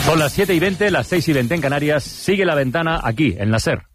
Son las 7:20, las 6:20 en Canarias. Sigue La Ventana aquí, en la SER.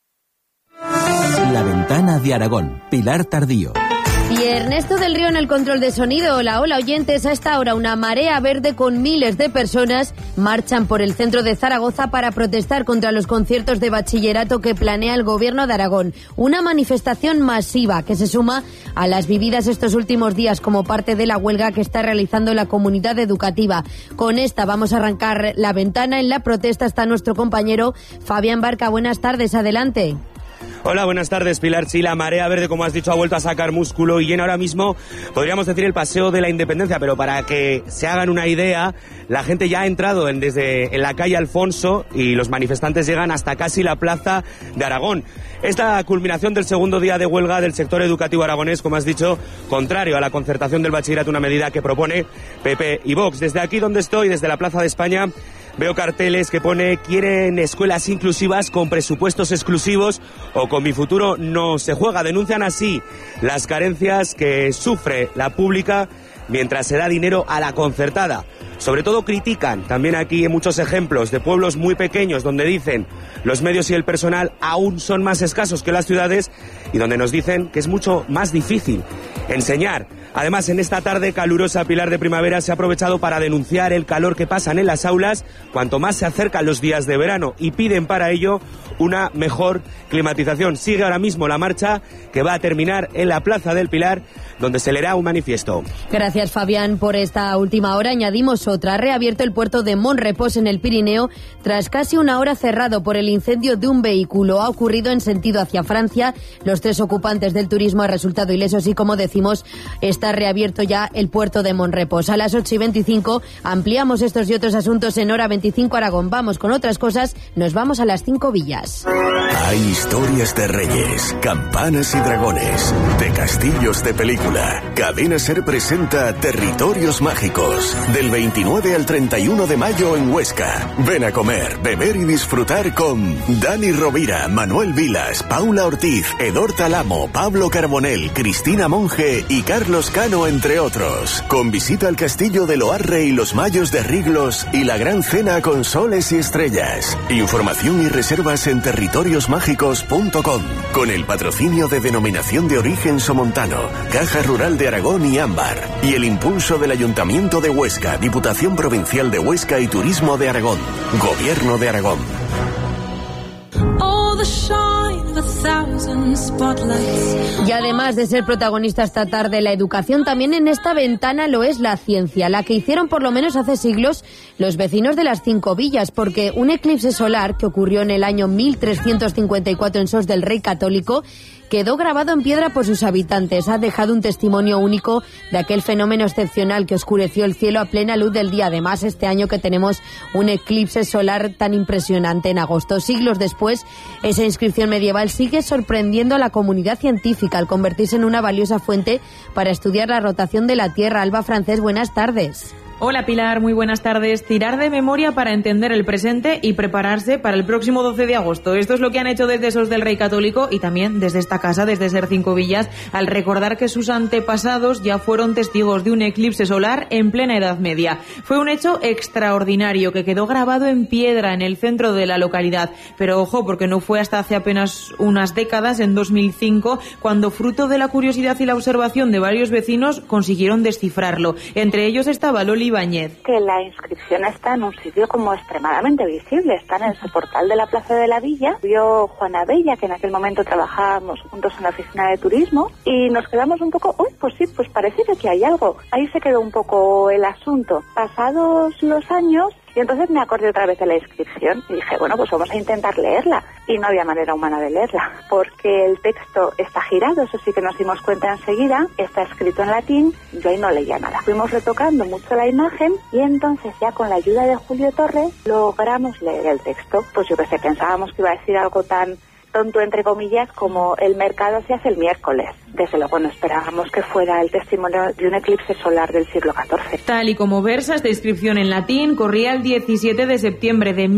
La Ventana de Aragón, Pilar Tardío. Y Ernesto del Río en el control de sonido. Hola oyentes, a esta hora una marea verde con miles de personas marchan por el centro de Zaragoza para protestar contra los conciertos de bachillerato que planea el gobierno de Aragón. Una manifestación masiva que se suma a las vividas estos últimos días como parte de la huelga que está realizando la comunidad educativa. Con esta vamos a arrancar La Ventana. En la protesta está nuestro compañero Fabián Barca. Buenas tardes, adelante. Hola, buenas tardes, Pilar. Sí, la marea verde, como has dicho, ha vuelto a sacar músculo y llena ahora mismo, podríamos decir, el Paseo de la Independencia, pero para que se hagan una idea, la gente ya ha entrado en la calle Alfonso y los manifestantes llegan hasta casi la Plaza de Aragón. Esta culminación del segundo día de huelga del sector educativo aragonés, como has dicho, contrario a la concertación del bachillerato, una medida que propone PP y Vox. Desde aquí donde estoy, desde la Plaza de España, veo carteles que pone "quieren escuelas inclusivas con presupuestos exclusivos" o "con mi futuro no se juega". Denuncian así las carencias que sufre la pública mientras se da dinero a la concertada. Sobre todo critican también aquí muchos ejemplos de pueblos muy pequeños donde dicen los medios y el personal aún son más escasos que las ciudades y donde nos dicen que es mucho más difícil enseñar. Además, en esta tarde calurosa, Pilar, de primavera, se ha aprovechado para denunciar el calor que pasan en las aulas cuanto más se acercan los días de verano y piden para ello una mejor climatización. Sigue ahora mismo la marcha que va a terminar en la Plaza del Pilar, donde se leerá un manifiesto. Gracias, Fabián, por esta última hora. Añadimos otra. Ha reabierto el puerto de Monrepós en el Pirineo tras casi una hora cerrado por el incendio de un vehículo. Ha ocurrido en sentido hacia Francia. Los 3 ocupantes del turismo han resultado ilesos y, como decimos, está reabierto ya el puerto de Monrepós. A las 8:25 ampliamos estos y otros asuntos en Hora 25 Aragón. Vamos con otras cosas. Nos vamos a las 5 villas. Hay historias de reyes, campanas y dragones, de castillos de película. Cadena SER presenta Territorios Mágicos, del 29 al 31 de mayo en Huesca. Ven a comer, beber y disfrutar con Dani Rovira, Manuel Vilas, Paula Ortiz, Edor Talamo, Pablo Carbonell, Cristina Monge y Carlos Cano, entre otros. Con visita al castillo de Loarre y los Mayos de Riglos y la gran cena con soles y estrellas. Información y reservas en territoriosmágicos.com, con el patrocinio de Denominación de Origen Somontano, Caja Rural de Aragón y Ámbar, y el impulso del Ayuntamiento de Huesca, Diputación Provincial de Huesca y Turismo de Aragón, Gobierno de Aragón. Y además de ser protagonista esta tarde la educación, también en esta ventana lo es la ciencia, la que hicieron por lo menos hace siglos los vecinos de las 5 villas, porque un eclipse solar que ocurrió en el año 1354 en Sos del Rey Católico quedó grabado en piedra por sus habitantes. Ha dejado un testimonio único de aquel fenómeno excepcional que oscureció el cielo a plena luz del día. Además, este año que tenemos un eclipse solar tan impresionante en agosto. Siglos después, esa inscripción medieval sigue sorprendiendo a la comunidad científica al convertirse en una valiosa fuente para estudiar la rotación de la Tierra. Alba Francés, buenas tardes. Hola Pilar, muy buenas tardes. Tirar de memoria para entender el presente y prepararse para el próximo 12 de agosto. Esto es lo que han hecho desde Sos del Rey Católico y también desde esta casa, desde SER 5 Villas, al recordar que sus antepasados ya fueron testigos de un eclipse solar en plena Edad Media. Fue un hecho extraordinario que quedó grabado en piedra en el centro de la localidad. Pero ojo, porque no fue hasta hace apenas unas décadas, en 2005, cuando, fruto de la curiosidad y la observación de varios vecinos, consiguieron descifrarlo. Entre ellos estaba Loli Ibáñez. Que la inscripción está en un sitio como extremadamente visible, está en el soportal de la Plaza de la Villa. Vio Juana Bella, que en aquel momento trabajábamos juntos en la oficina de turismo, y nos quedamos un poco, pues sí, pues parece que aquí hay algo. Ahí se quedó un poco el asunto. Pasados los años, y entonces me acordé otra vez de la inscripción y dije, bueno, pues vamos a intentar leerla. Y no había manera humana de leerla, porque el texto está girado, eso sí que nos dimos cuenta enseguida, está escrito en latín, yo ahí no leía nada. Fuimos retocando mucho la imagen y entonces ya con la ayuda de Julio Torres logramos leer el texto. Pues yo que sé, pensábamos que iba a decir algo tan tonto, entre comillas, como el mercado se hace el miércoles. Desde luego no esperábamos que fuera el testimonio de un eclipse solar del siglo XIV. Tal y como versa esta inscripción en latín, corría el 17 de septiembre de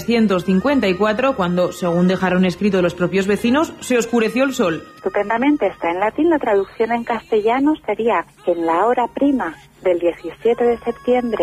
1354, cuando, según dejaron escrito los propios vecinos, se oscureció el sol. Estupendamente, está en latín. La traducción en castellano sería: en la hora prima del 17 de septiembre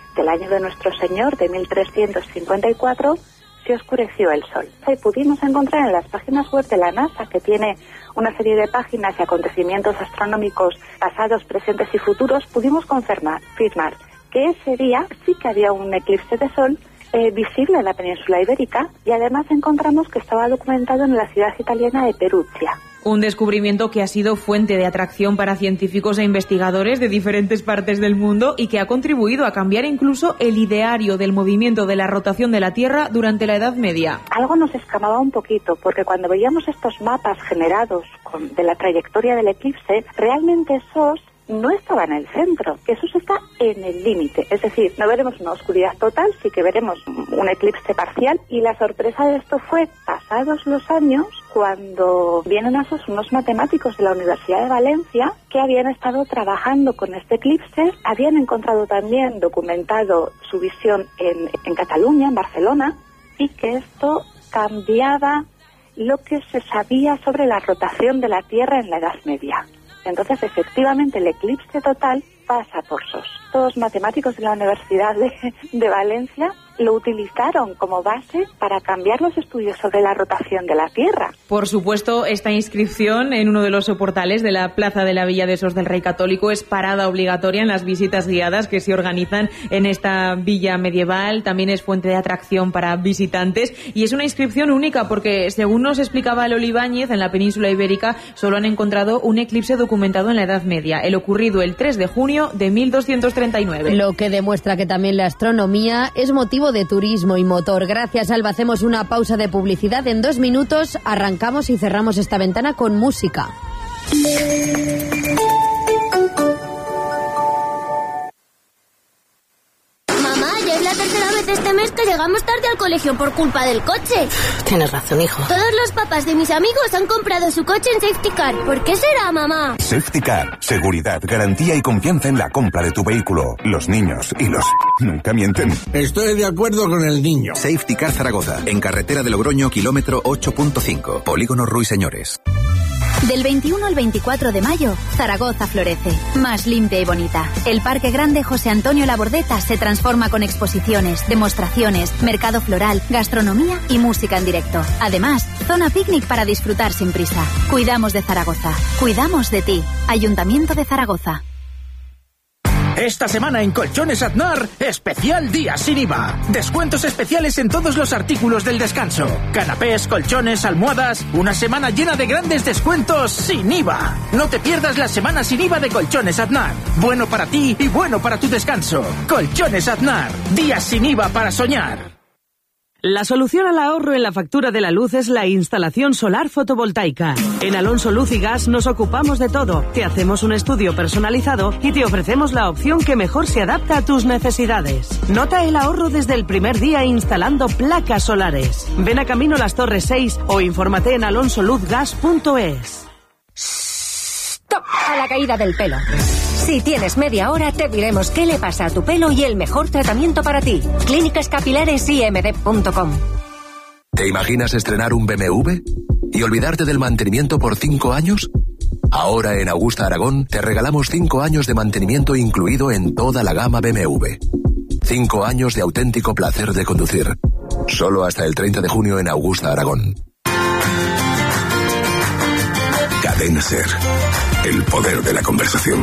del año de nuestro Señor, de 1354, se oscureció el sol. Y pudimos encontrar en las páginas web de la NASA, que tiene una serie de páginas y acontecimientos astronómicos pasados, presentes y futuros, pudimos confirmar que ese día sí que había un eclipse de sol visible en la península ibérica, y además encontramos que estaba documentado en la ciudad italiana de Perugia. Un descubrimiento que ha sido fuente de atracción para científicos e investigadores de diferentes partes del mundo y que ha contribuido a cambiar incluso el ideario del movimiento de la rotación de la Tierra durante la Edad Media. Algo nos escamaba un poquito, porque cuando veíamos estos mapas generados de la trayectoria del eclipse, realmente SOS no estaba en el centro, Jesús está en el límite, es decir, no veremos una oscuridad total, sí que veremos un eclipse parcial, y la sorpresa de esto fue, pasados los años, cuando vienen a SOS unos matemáticos de la Universidad de Valencia que habían estado trabajando con este eclipse, habían encontrado también documentado su visión en Cataluña, en Barcelona, y que esto cambiaba lo que se sabía sobre la rotación de la Tierra en la Edad Media. Entonces, efectivamente, el eclipse total pasa por SOS. Todos matemáticos de la Universidad de Valencia lo utilizaron como base para cambiar los estudios sobre la rotación de la Tierra. Por supuesto, esta inscripción en uno de los soportales de la Plaza de la Villa de SOS del Rey Católico es parada obligatoria en las visitas guiadas que se organizan en esta villa medieval. También es fuente de atracción para visitantes y es una inscripción única porque, según nos explicaba Loli Ibáñez, en la península ibérica solo han encontrado un eclipse documentado en la Edad Media, el ocurrido el 3 de junio de 1239. Lo que demuestra que también la astronomía es motivo de turismo y motor. Gracias, Alba. Hacemos una pausa de publicidad. En 2 minutos arrancamos y cerramos esta ventana con música. Este mes que llegamos tarde al colegio por culpa del coche. Tienes razón, hijo. Todos los papás de mis amigos han comprado su coche en Safety Car. ¿Por qué será, mamá? Safety Car. Seguridad, garantía y confianza en la compra de tu vehículo. Los niños y los... nunca mienten. Estoy de acuerdo con el niño. Safety Car Zaragoza. En carretera de Logroño, kilómetro 8.5. Polígono Ruiseñores. Del 21 al 24 de mayo, Zaragoza florece, más limpia y bonita. El Parque Grande José Antonio Labordeta se transforma con exposiciones, demostraciones, mercado floral, gastronomía y música en directo. Además, zona picnic para disfrutar sin prisa. Cuidamos de Zaragoza. Cuidamos de ti. Ayuntamiento de Zaragoza. Esta semana en Colchones Aznar, especial día sin IVA. Descuentos especiales en todos los artículos del descanso. Canapés, colchones, almohadas. Una semana llena de grandes descuentos sin IVA. No te pierdas la semana sin IVA de Colchones Aznar. Bueno para ti y bueno para tu descanso. Colchones Aznar. Días sin IVA para soñar. La solución al ahorro en la factura de la luz es la instalación solar fotovoltaica. En Alonso Luz y Gas nos ocupamos de todo. Te hacemos un estudio personalizado y te ofrecemos la opción que mejor se adapta a tus necesidades. Nota el ahorro desde el primer día instalando placas solares. Ven a Camino Las Torres 6 o infórmate en alonsoluzgas.es. ¡Stop! A la caída del pelo. Si tienes media hora, te diremos qué le pasa a tu pelo y el mejor tratamiento para ti. clínicascapilaresimd.com. ¿Te imaginas estrenar un BMW y olvidarte del mantenimiento por 5 años? Ahora en Augusta Aragón te regalamos 5 años de mantenimiento incluido en toda la gama BMW. 5 años de auténtico placer de conducir. Solo hasta el 30 de junio en Augusta Aragón. Cadena SER. El poder de la conversación.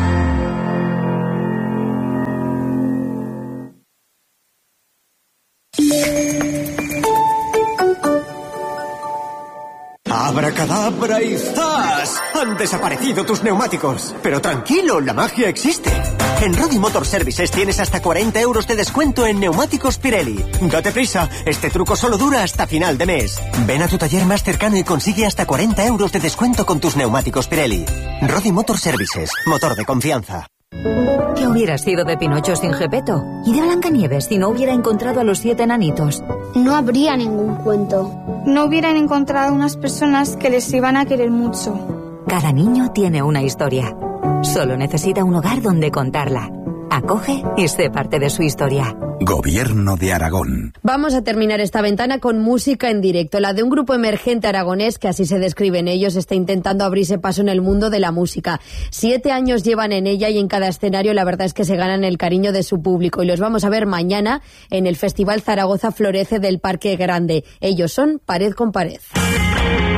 ¡Abracadabra y ¡zas! Han desaparecido tus neumáticos. Pero tranquilo, la magia existe. En Rodi Motor Services tienes hasta 40 euros de descuento en neumáticos Pirelli. Date prisa, este truco solo dura hasta final de mes. Ven a tu taller más cercano y consigue hasta 40 euros de descuento con tus neumáticos Pirelli. Rodi Motor Services, motor de confianza. ¿Qué hubiera sido de Pinocho sin Gepetto? ¿Y de Blancanieves si no hubiera encontrado a los 7 enanitos? No habría ningún cuento. No hubieran encontrado unas personas que les iban a querer mucho. Cada niño tiene una historia. Solo necesita un hogar donde contarla. Acoge y sé parte de su historia. Gobierno de Aragón. Vamos a terminar esta ventana con música en directo, la de un grupo emergente aragonés que así se describen ellos, está intentando abrirse paso en el mundo de la música. 7 años llevan en ella y en cada escenario la verdad es que se ganan el cariño de su público y los vamos a ver mañana en el Festival Zaragoza Florece del Parque Grande. Ellos son Pared con Pared.